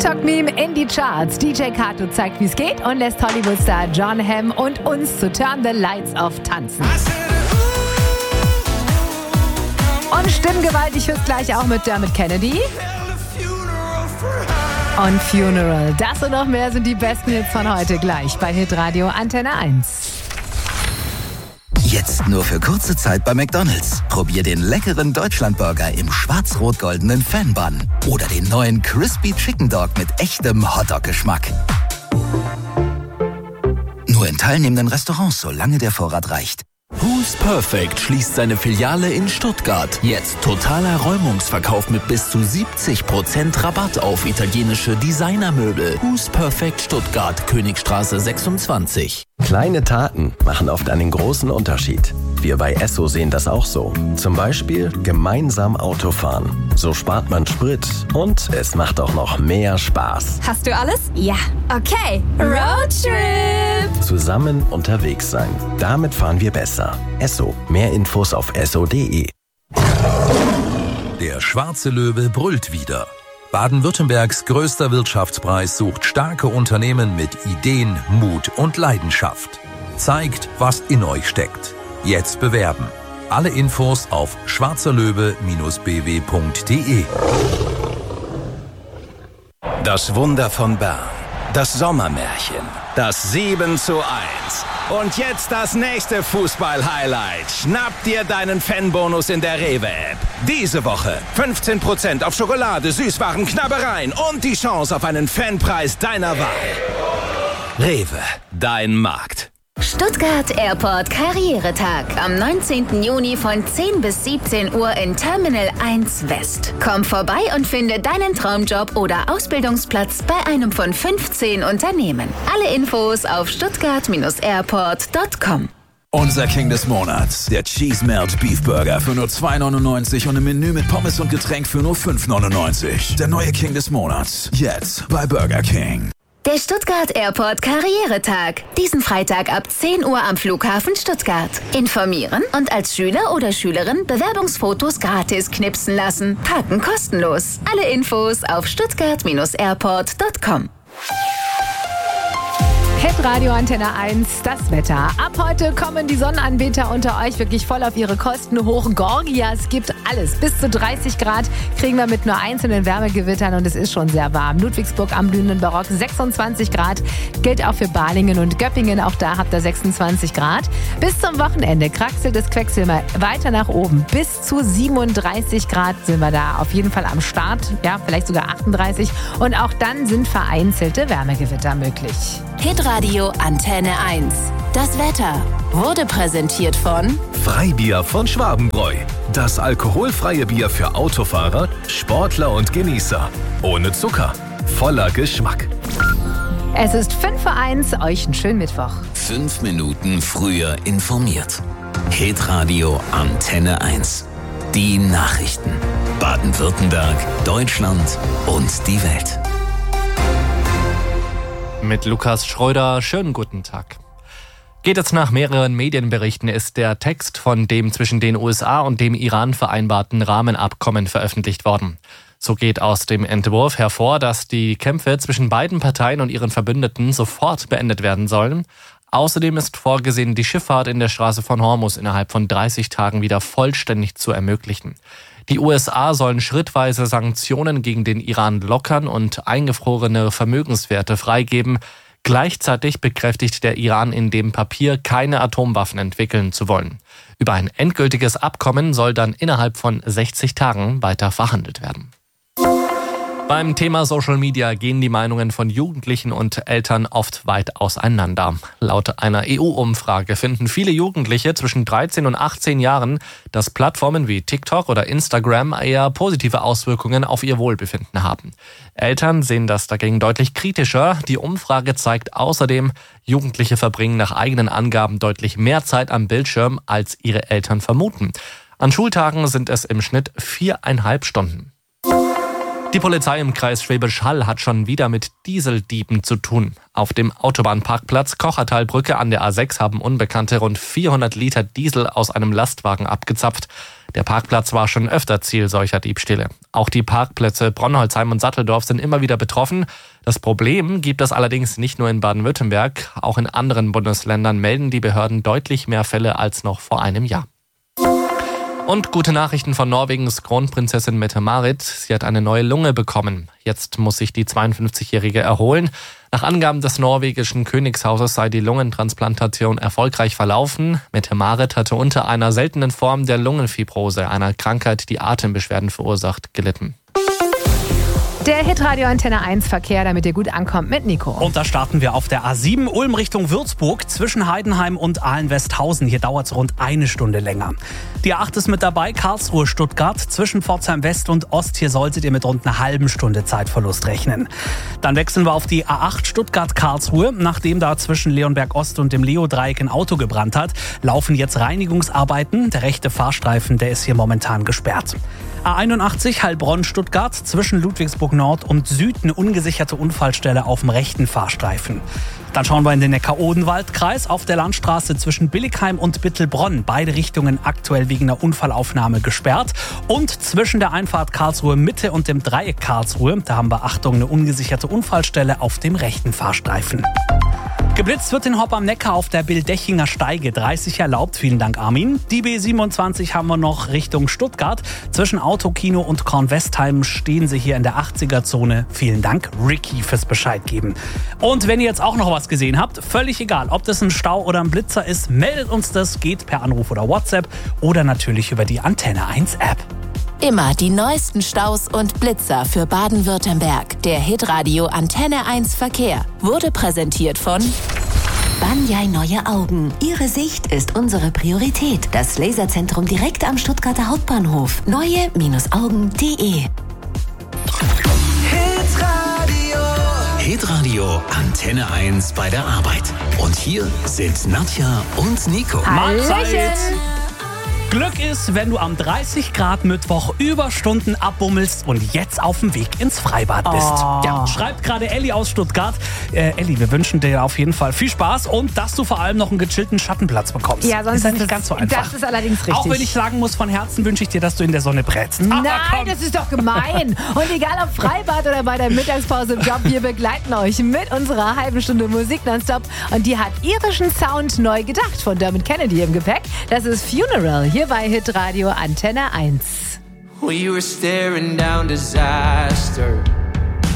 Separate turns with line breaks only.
TikTok-Meme in die Charts. DJ Kato zeigt, wie es geht und lässt Hollywood-Star Jon Hamm und uns zu Turn the Lights Off tanzen. Und stimmgewaltig wird's gleich auch mit Dermot Kennedy. Und Funeral. Das und noch mehr sind die besten Hits von heute gleich bei Hitradio Antenne 1.
Jetzt nur für kurze Zeit bei McDonald's. Probier den leckeren Deutschlandburger im schwarz-rot-goldenen Fan-Bun. Oder den neuen Crispy Chicken Dog mit echtem Hotdog-Geschmack. Nur in teilnehmenden Restaurants, solange der Vorrat reicht.
Who's Perfect schließt seine Filiale in Stuttgart. Jetzt totaler Räumungsverkauf mit bis zu 70% Rabatt auf italienische Designermöbel. Who's Perfect Stuttgart, Königstraße 26.
Kleine Taten machen oft einen großen Unterschied. Wir bei Esso sehen das auch so. Zum Beispiel gemeinsam Autofahren. So spart man Sprit und es macht auch noch mehr Spaß.
Hast du alles? Ja. Okay. Roadtrip!
Zusammen unterwegs sein. Damit fahren wir besser. Esso. Mehr Infos auf esso.de.
Der Schwarze Löwe brüllt wieder. Baden-Württembergs größter Wirtschaftspreis sucht starke Unternehmen mit Ideen, Mut und Leidenschaft. Zeigt, was in euch steckt. Jetzt bewerben. Alle Infos auf schwarzerlöwe-bw.de.
Das Wunder von Bern. Das Sommermärchen. Das 7:1. Und jetzt das nächste Fußball-Highlight. Schnapp dir deinen Fanbonus in der Rewe-App. Diese Woche 15% auf Schokolade, Süßwaren, Knabbereien und die Chance auf einen Fanpreis deiner Wahl. Rewe, dein Markt.
Stuttgart Airport Karrieretag. Am 19. Juni von 10 bis 17 Uhr in Terminal 1 West. Komm vorbei und finde deinen Traumjob oder Ausbildungsplatz bei einem von 15 Unternehmen. Alle Infos auf stuttgart-airport.com.
Unser King des Monats, der Cheese Melt Beef Burger für nur 2,99 und im Menü mit Pommes und Getränk für nur 5,99. Der neue King des Monats, jetzt bei Burger King.
Der Stuttgart Airport Karrieretag. Diesen Freitag ab 10 Uhr am Flughafen Stuttgart. Informieren und als Schüler oder Schülerin Bewerbungsfotos gratis knipsen lassen. Parken kostenlos. Alle Infos auf stuttgart-airport.com.
Hitradio Antenne 1, das Wetter. Ab heute kommen die Sonnenanbeter unter euch wirklich voll auf ihre Kosten hoch. Gorgia, es gibt alles. Bis zu 30 Grad kriegen wir mit nur einzelnen Wärmegewittern und es ist schon sehr warm. Ludwigsburg am blühenden Barock 26 Grad. Gilt auch für Balingen und Göppingen. Auch da habt ihr 26 Grad. Bis zum Wochenende kraxelt das Quecksilber weiter nach oben. Bis zu 37 Grad sind wir da auf jeden Fall am Start. Ja, vielleicht sogar 38. Und auch dann sind vereinzelte Wärmegewitter möglich.
Hitradio Antenne 1. Das Wetter wurde präsentiert von
Freibier von Schwabenbräu. Das alkoholfreie Bier für Autofahrer, Sportler und Genießer. Ohne Zucker. Voller Geschmack.
Es ist 5:01, euch einen schönen Mittwoch.
5 Minuten früher informiert. Hitradio Antenne 1. Die Nachrichten. Baden-Württemberg, Deutschland und die Welt.
Mit Lukas Schröder, schönen guten Tag. Geht es nach mehreren Medienberichten, ist der Text von dem zwischen den USA und dem Iran vereinbarten Rahmenabkommen veröffentlicht worden. So geht aus dem Entwurf hervor, dass die Kämpfe zwischen beiden Parteien und ihren Verbündeten sofort beendet werden sollen. Außerdem ist vorgesehen, die Schifffahrt in der Straße von Hormuz innerhalb von 30 Tagen wieder vollständig zu ermöglichen. Die USA sollen schrittweise Sanktionen gegen den Iran lockern und eingefrorene Vermögenswerte freigeben. Gleichzeitig bekräftigt der Iran in dem Papier, keine Atomwaffen entwickeln zu wollen. Über ein endgültiges Abkommen soll dann innerhalb von 60 Tagen weiter verhandelt werden. Beim Thema Social Media gehen die Meinungen von Jugendlichen und Eltern oft weit auseinander. Laut einer EU-Umfrage finden viele Jugendliche zwischen 13 und 18 Jahren, dass Plattformen wie TikTok oder Instagram eher positive Auswirkungen auf ihr Wohlbefinden haben. Eltern sehen das dagegen deutlich kritischer. Die Umfrage zeigt außerdem, Jugendliche verbringen nach eigenen Angaben deutlich mehr Zeit am Bildschirm, als ihre Eltern vermuten. An Schultagen sind es im Schnitt 4,5 Stunden. Die Polizei im Kreis Schwäbisch Hall hat schon wieder mit Dieseldieben zu tun. Auf dem Autobahnparkplatz Kochertalbrücke an der A6 haben Unbekannte rund 400 Liter Diesel aus einem Lastwagen abgezapft. Der Parkplatz war schon öfter Ziel solcher Diebstähle. Auch die Parkplätze Bronnholzheim und Satteldorf sind immer wieder betroffen. Das Problem gibt es allerdings nicht nur in Baden-Württemberg. Auch in anderen Bundesländern melden die Behörden deutlich mehr Fälle als noch vor einem Jahr. Und gute Nachrichten von Norwegens Kronprinzessin Mette-Marit. Sie hat eine neue Lunge bekommen. Jetzt muss sich die 52-Jährige erholen. Nach Angaben des norwegischen Königshauses sei die Lungentransplantation erfolgreich verlaufen. Mette-Marit hatte unter einer seltenen Form der Lungenfibrose, einer Krankheit, die Atembeschwerden verursacht, gelitten.
Der Hitradio Antenne 1 Verkehr, damit ihr gut ankommt mit Nico.
Und da starten wir auf der A7 Ulm Richtung Würzburg zwischen Heidenheim und Aalen-Westhausen. Hier dauert es rund eine Stunde länger. Die A8 ist mit dabei, Karlsruhe-Stuttgart zwischen Pforzheim West und Ost. Hier solltet ihr mit rund einer halben Stunde Zeitverlust rechnen. Dann wechseln wir auf die A8 Stuttgart-Karlsruhe. Nachdem da zwischen Leonberg Ost und dem Leo-Dreieck ein Auto gebrannt hat, laufen jetzt Reinigungsarbeiten. Der rechte Fahrstreifen, der ist hier momentan gesperrt. A81 Heilbronn-Stuttgart zwischen Ludwigsburg Nord und Süd eine ungesicherte Unfallstelle auf dem rechten Fahrstreifen. Dann schauen wir in den Neckar-Odenwald-Kreis auf der Landstraße zwischen Billigheim und Bittelbronn. Beide Richtungen aktuell wegen einer Unfallaufnahme gesperrt. Und zwischen der Einfahrt Karlsruhe Mitte und dem Dreieck Karlsruhe, da haben wir, Achtung, eine ungesicherte Unfallstelle auf dem rechten Fahrstreifen. Geblitzt wird in Hopp am Neckar auf der Bildechinger Steige. 30 erlaubt, vielen Dank Armin. Die B27 haben wir noch Richtung Stuttgart. Zwischen Autokino und Kornwestheim stehen sie hier in der 80er-Zone. Vielen Dank Ricky fürs Bescheid geben. Und wenn ihr jetzt auch noch was gesehen habt, völlig egal, ob das ein Stau oder ein Blitzer ist, meldet uns das, geht per Anruf oder WhatsApp oder natürlich über die Antenne 1 App.
Immer die neuesten Staus und Blitzer für Baden-Württemberg. Der Hitradio Antenne 1 Verkehr wurde präsentiert von
Banyai Neue Augen. Ihre Sicht ist unsere Priorität. Das Laserzentrum direkt am Stuttgarter Hauptbahnhof. Neue-Augen.de.
Hitradio Antenne 1 bei der Arbeit. Und hier sind Nadja und Nico.
Mahlzeit! Glück ist, wenn du am 30 Grad Mittwoch Überstunden abbummelst und jetzt auf dem Weg ins Freibad bist. Ja, schreibt gerade Elli aus Stuttgart. Elli, wir wünschen dir auf jeden Fall viel Spaß und dass du vor allem noch einen gechillten Schattenplatz bekommst.
Ja, sonst
ist ja nicht ganz so einfach.
Das ist allerdings richtig.
Auch wenn ich sagen muss, von Herzen wünsche ich dir, dass du in der Sonne brätst.
Nein, das ist doch gemein. Und egal ob Freibad oder bei der Mittagspause im Job, wir begleiten euch mit unserer halben Stunde Musik nonstop. Und die hat irischen Sound neu gedacht von Dermot Kennedy im Gepäck. Das ist Funeral. Hier bei Hitradio Antenne 1.
We were staring down disaster.